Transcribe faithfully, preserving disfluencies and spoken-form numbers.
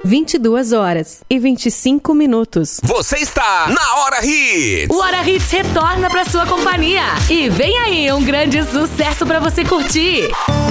vinte e duas horas e vinte e cinco minutos. Você está na Hora Hits. O Hora Hits retorna pra sua companhia. E vem aí um grande sucesso pra você curtir.